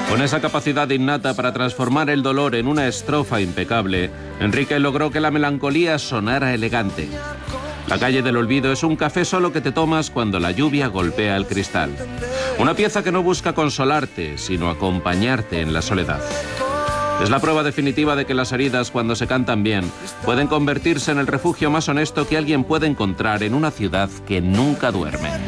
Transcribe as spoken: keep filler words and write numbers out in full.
Con esa capacidad innata para transformar el dolor en una estrofa impecable, Enrique logró que la melancolía sonara elegante. La calle del olvido es un café solo que te tomas cuando la lluvia golpea el cristal. Una pieza que no busca consolarte, sino acompañarte en la soledad. Es la prueba definitiva de que las heridas, cuando se cantan bien, pueden convertirse en el refugio más honesto que alguien puede encontrar en una ciudad que nunca duerme.